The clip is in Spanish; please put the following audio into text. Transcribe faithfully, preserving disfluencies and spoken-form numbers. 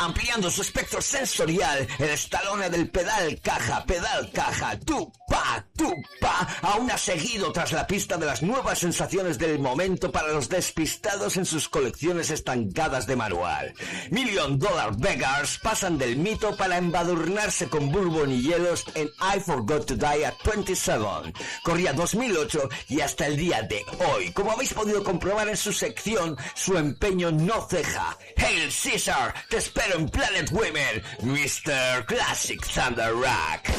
ampliando su espectro sensorial, el Stallone del pedal caja, pedal caja, tupa, tupa, aún ha seguido tras la pista de las nuevas sensaciones del momento para los despistados en sus colecciones estancadas de manual. Million Dollar Beggars pasan del mito para embadurnarse con bourbon y hielos en I Forgot to Die at veintisiete. Corría dos mil ocho y hasta el día de hoy, como habéis podido comprobar en su sección, su empeño no ceja. Hail Caesar, te espero en Planet Women, mister Classic Thunder Rock.